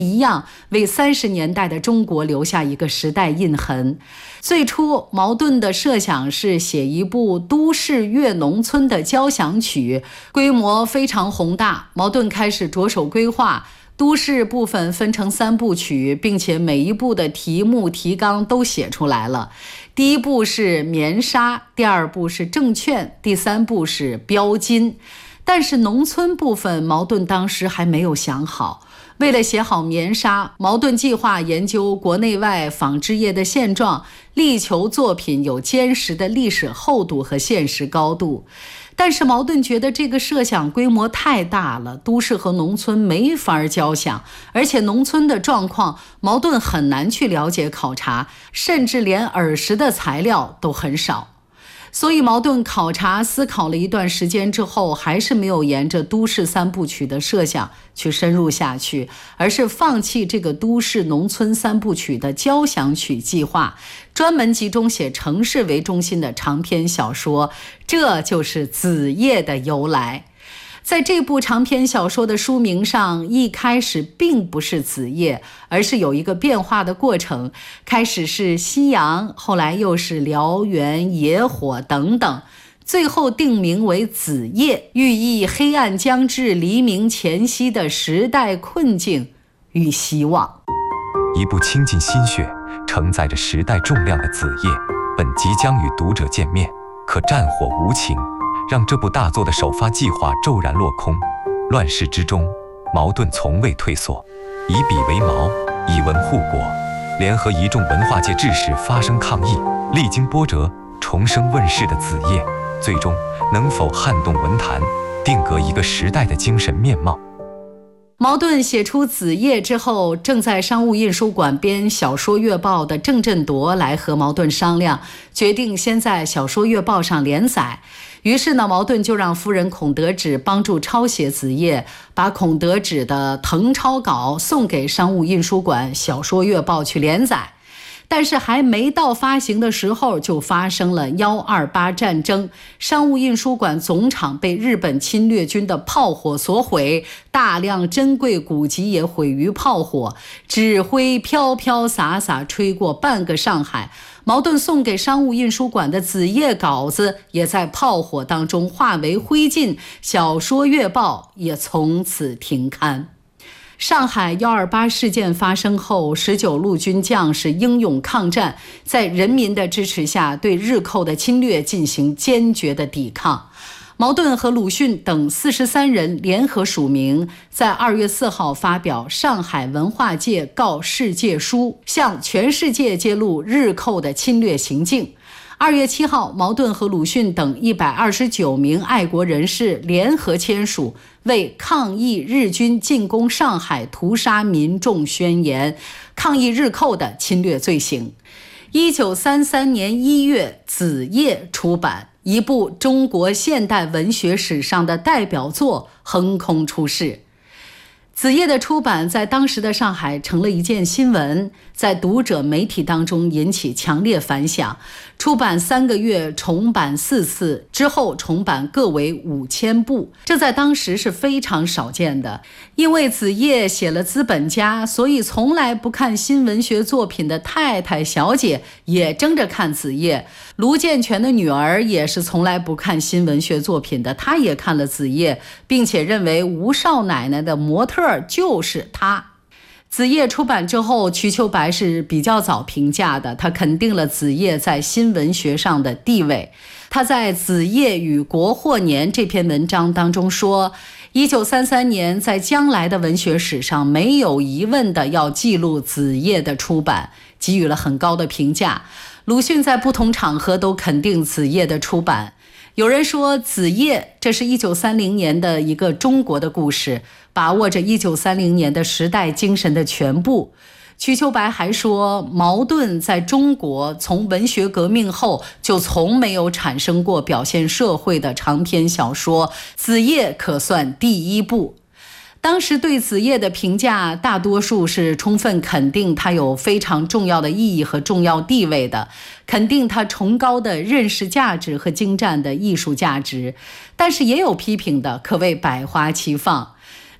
一样为30年代的中国留下一个时代印痕。最初茅盾的设想是写一部都市越农村的交响曲，规模非常宏大。茅盾开始着手规划都市部分分成3部曲，并且每一部的题目提纲都写出来了。第1部是棉纱，第2部是证券，第3部是标金。但是农村部分茅盾当时还没有想好。为了写好棉纱，茅盾计划研究国内外纺织业的现状，力求作品有坚实的历史厚度和现实高度。但是茅盾觉得这个设想规模太大了，都市和农村没法交响，而且农村的状况茅盾很难去了解考察，甚至连耳识的材料都很少。所以茅盾考察思考了一段时间之后，还是没有沿着都市3部曲的设想去深入下去，而是放弃这个都市农村3部曲的交响曲计划，专门集中写城市为中心的长篇小说，这就是《子夜》的由来。在这部长篇小说的书名上，一开始并不是子夜，而是有一个变化的过程，开始是夕阳，后来又是燎原、野火等等，最后定名为子夜，寓意黑暗将至、黎明前夕的时代困境与希望。 一部倾尽心血承载着时代重量的子夜本即将与读者见面，可战火无情让这部大作的首发计划骤然落空。乱世之中，茅盾从未退缩，以笔为矛，以文护国，联合一众文化界志士发声抗议。历经波折重生问世的子夜，最终能否撼动文坛，定格一个时代的精神面貌？ 茅盾写出《子夜》之后，正在商务印书馆编《小说月报》的郑振铎来和茅盾商量，决定先在《小说月报》上连载。于是呢，茅盾就让夫人孔德芷帮助抄写《子夜》，把孔德芷的誊抄稿送给商务印书馆《小说月报》去连载。但是还没到发行的时候，就发生了128战争，商务印书馆总厂被日本侵略军的炮火所毁，大量珍贵古籍也毁于炮火，纸灰飘飘洒洒吹过半个上海。茅盾送给商务印书馆的子夜稿子也在炮火当中化为灰烬，小说月报也从此停刊。上海128事件发生后，19路军将士英勇抗战，在人民的支持下对日寇的侵略进行坚决的抵抗。茅盾和鲁迅等43人联合署名，在2月4号发表《上海文化界告世界书》，向全世界揭露日寇的侵略行径。2月7号，茅盾和鲁迅等129名爱国人士联合签署为抗议日军进攻上海屠杀民众宣言，抗议日寇的侵略罪行。1933年1月，《子夜》出版，一部中国现代文学史上的代表作横空出世。子夜的出版在当时的上海成了一件新闻，在读者媒体当中引起强烈反响。出版3个月，重版4次，之后重版各为5000部，这在当时是非常少见的。因为子夜写了资本家，所以从来不看新文学作品的太太小姐也争着看子夜。卢健全的女儿也是从来不看新文学作品的，她也看了子夜，并且认为吴少奶奶的模特就是她。子夜出版之后，瞿秋白是比较早评价的，他肯定了子夜在新文学上的地位。他在《子夜与国货年》这篇文章当中说，1933年在将来的文学史上没有疑问的要记录子夜的出版，给予了很高的评价。鲁迅在不同场合都肯定子夜的出版。有人说子夜这是1930年的一个中国的故事，把握着1930年的时代精神的全部。瞿秋白还说，茅盾在中国从文学革命后就从没有产生过表现社会的长篇小说，子夜可算第一部。当时对子夜的评价大多数是充分肯定它有非常重要的意义和重要地位的，肯定它崇高的认识价值和精湛的艺术价值，但是也有批评的，可谓百花齐放。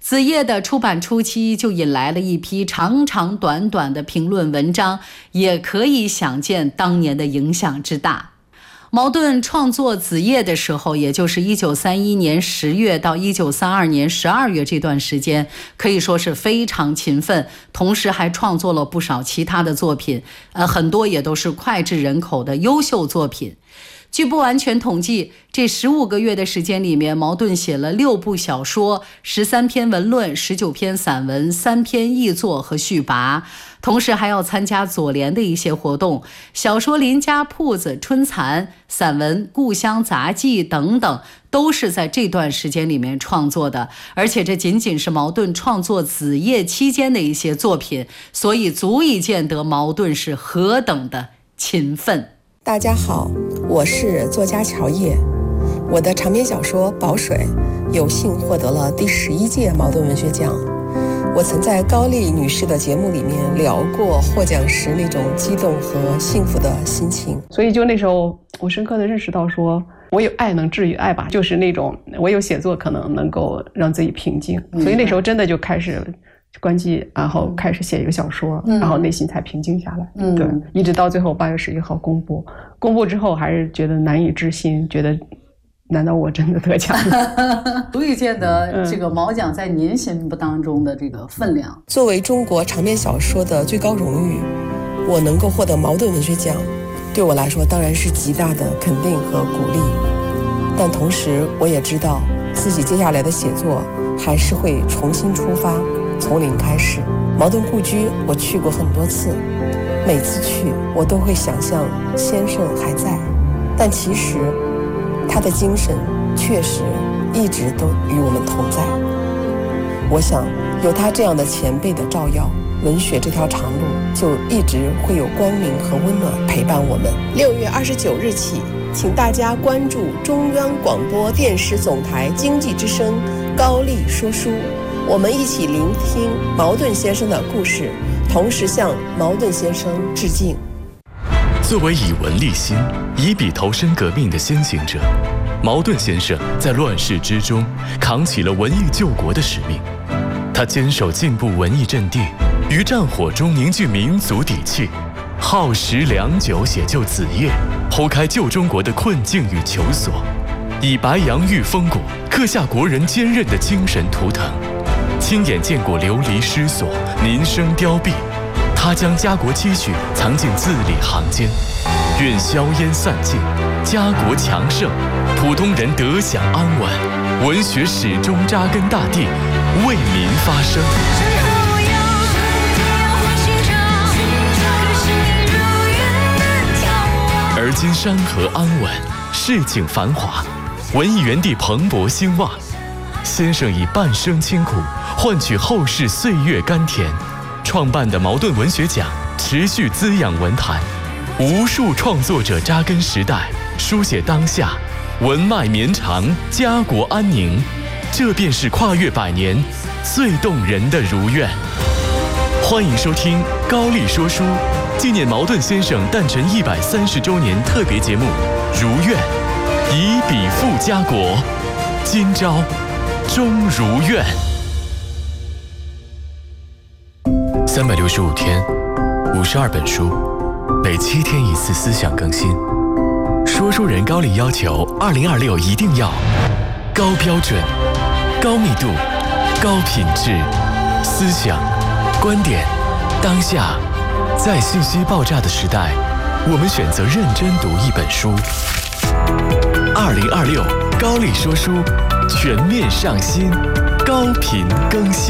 子夜的出版初期就引来了一批长长短短的评论文章，也可以想见当年的影响之大。茅盾创作子夜的时候，也就是1931年10月到1932年12月这段时间，可以说是非常勤奋，同时还创作了不少其他的作品，很多也都是脍炙人口的优秀作品。据不完全统计，这15个月的时间里面，茅盾写了6部小说、13篇文论、19篇散文、3篇译作和序跋，同时还要参加左联的一些活动，小说《邻家铺子》、《春蚕》，散文《故乡杂记》等等，都是在这段时间里面创作的。而且这仅仅是茅盾创作子夜期间的一些作品，所以足以见得茅盾是何等的勤奋。 大家好，我是作家乔叶。我的长篇小说《宝水》有幸获得了第11届茅盾文学奖。我曾在高丽女士的节目里面聊过获奖时那种激动和幸福的心情。 所以就那时候我深刻的认识到说，我有爱能治愈爱吧，就是那种我有写作可能能够让自己平静。所以那时候真的就开始关机，然后开始写一个小说，然后内心才平静下来。对，一直到最后8月11号公布之后，还是觉得难以置信，觉得难道我真的得奖了？ 足以见得这个茅奖在您心目当中的这个分量。 作为中国长篇小说的最高荣誉，我能够获得茅盾文学奖，对我来说当然是极大的肯定和鼓励。但同时我也知道自己接下来的写作还是会重新出发，从零开始。茅盾故居我去过很多次，每次去我都会想象先生还在，但其实他的精神确实一直都与我们同在。我想有他这样的前辈的照耀，文学这条长路就一直会有光明和温暖陪伴我们。6月29日起，请大家关注中央广播电视总台经济之声高丽说书，我们一起聆听茅盾先生的故事，同时向茅盾先生致敬。 作为以文立心、以笔投身革命的先行者，茅盾先生在乱世之中扛起了文艺救国的使命。他坚守进步文艺阵地，于战火中凝聚民族底气，耗时良久写就子夜，剖开旧中国的困境与求索，以白杨玉风骨刻下国人坚韧的精神图腾。亲眼见过流离失所、民生凋敝，他将家国期许藏进字里行间，愿硝烟散尽，家国强盛，普通人得享安稳，文学始终扎根大地，为民发声。而今山河安稳，市井繁华，文艺园地蓬勃兴旺。先生以半生清苦换取后世岁月甘甜，创办的茅盾文学奖持续滋养文坛，无数创作者扎根时代，书写当下，文脉绵长，家国安宁。这便是跨越100年最动人的如愿。欢迎收听高丽说书纪念茅盾先生诞辰130周年特别节目《如愿》，以笔赋家国，今朝终如愿。365天，52本书，每7天1次思想更新。说书人高丽要求2026一定要高标准、高密度、高品质，思想、观点，当下，在信息爆炸的时代，我们选择认真读一本书。2026高丽说书全面上新，高频更新。